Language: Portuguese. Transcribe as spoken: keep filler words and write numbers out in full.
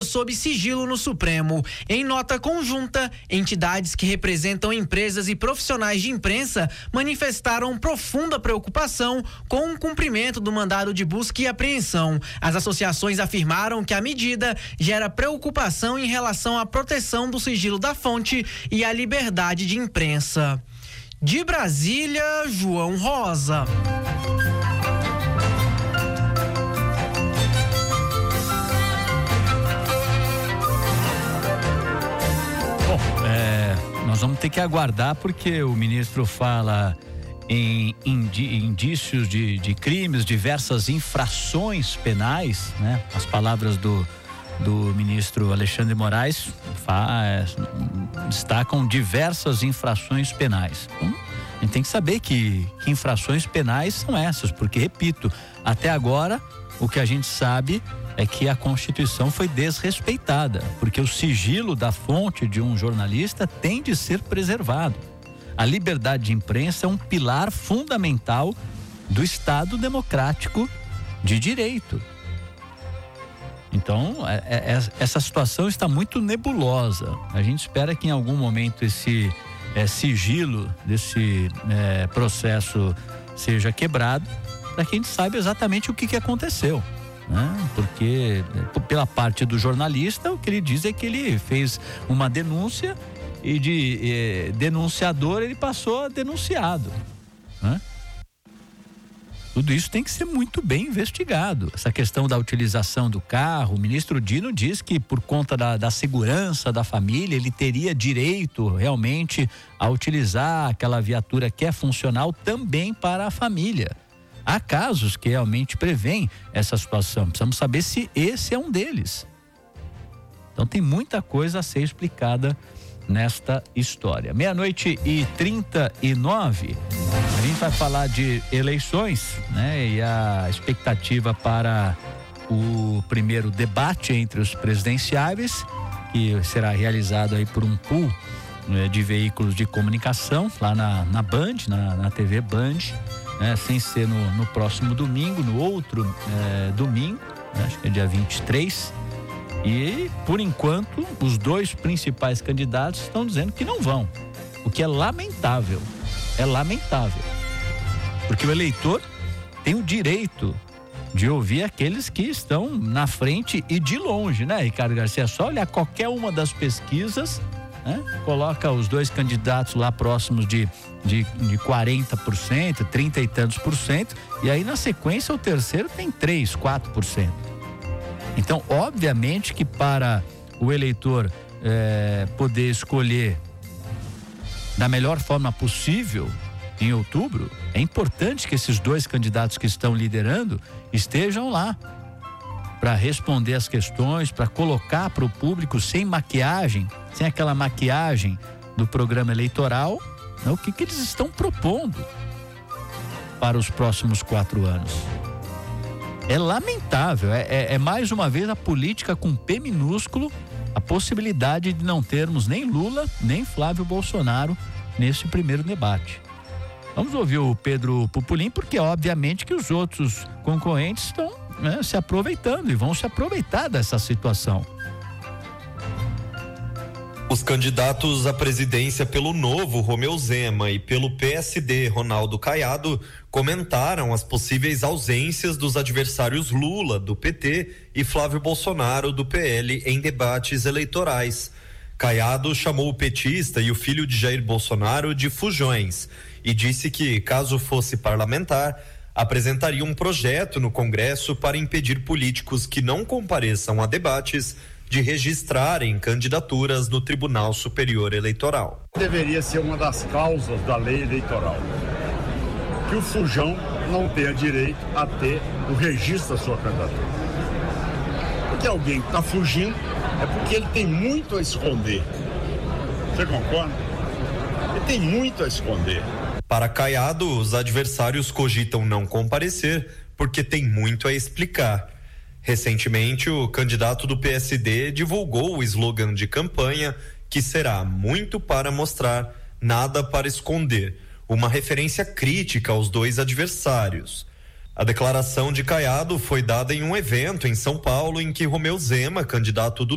sob sigilo no Supremo. Em nota conjunta, entidades que representam empresas e profissionais de imprensa manifestaram profunda preocupação com o cumprimento do mandado de busca e apreensão. As associações afirmaram que a medida gera preocupação em relação à proteção do sigilo da fonte e à liberdade de imprensa. De Brasília, João Rosa. Bom, é, nós vamos ter que aguardar, porque o ministro fala em indi, indícios de, de crimes, diversas infrações penais, né? As palavras do, do ministro Alexandre de Moraes faz, destacam diversas infrações penais. Então, a gente tem que saber que, que infrações penais são essas, porque, repito, até agora o que a gente sabe é que a Constituição foi desrespeitada, porque o sigilo da fonte de um jornalista tem de ser preservado. A liberdade de imprensa é um pilar fundamental do Estado democrático de direito. Então, é, é, essa situação está muito nebulosa. A gente espera que em algum momento esse é, sigilo desse é, processo seja quebrado, para que a gente saiba exatamente o que, que aconteceu. Né? Porque, pela parte do jornalista, o que ele diz é que ele fez uma denúncia e de eh, denunciador ele passou a denunciado. Né? Tudo isso tem que ser muito bem investigado. Essa questão da utilização do carro, o ministro Dino diz que por conta da, da segurança da família, ele teria direito realmente a utilizar aquela viatura que é funcional também para a família. Há casos que realmente prevêem essa situação. Precisamos saber se esse é um deles. Então tem muita coisa a ser explicada nesta história. Meia-noite e trinta e nove, a gente vai falar de eleições, né? E a expectativa para o primeiro debate entre os presidenciáveis, que será realizado aí por um pool, né, de veículos de comunicação lá na, na Band, na, na T V Band, né? Sem ser no, no próximo domingo, no outro é, domingo, né? Acho que é dia vinte e três. E, por enquanto, os dois principais candidatos estão dizendo que não vão, o que é lamentável, é lamentável, porque o eleitor tem o direito de ouvir aqueles que estão na frente e de longe, né, Ricardo Garcia? É só olhar qualquer uma das pesquisas, né? Coloca os dois candidatos lá próximos de, de, de quarenta por cento, trinta e tantos por cento, e aí na sequência o terceiro tem três, quatro por cento. Então, obviamente que para o eleitor é, poder escolher da melhor forma possível em outubro, é importante que esses dois candidatos que estão liderando estejam lá para responder as questões, para colocar para o público sem maquiagem, sem aquela maquiagem do programa eleitoral, né, o que, que eles estão propondo para os próximos quatro anos. É lamentável, é, é, é mais uma vez a política com P minúsculo, a possibilidade de não termos nem Lula, nem Flávio Bolsonaro nesse primeiro debate. Vamos ouvir o Pedro Pupulim, porque obviamente que os outros concorrentes estão, né, se aproveitando e vão se aproveitar dessa situação. Os candidatos à presidência pelo Novo, Romeu Zema, e pelo P S D, Ronaldo Caiado, comentaram as possíveis ausências dos adversários Lula, do P T, e Flávio Bolsonaro, do P L, em debates eleitorais. Caiado chamou o petista e o filho de Jair Bolsonaro de fujões e disse que, caso fosse parlamentar, apresentaria um projeto no Congresso para impedir políticos que não compareçam a debates de registrarem candidaturas no Tribunal Superior Eleitoral. Deveria ser uma das causas da lei eleitoral, que o fujão não tenha direito a ter o registro da sua candidatura. Porque alguém que está fugindo é porque ele tem muito a esconder. Você concorda? Ele tem muito a esconder. Para Caiado, os adversários cogitam não comparecer porque tem muito a explicar. Recentemente, o candidato do P S D divulgou o slogan de campanha que será muito para mostrar, nada para esconder, uma referência crítica aos dois adversários. A declaração de Caiado foi dada em um evento em São Paulo em que Romeu Zema, candidato do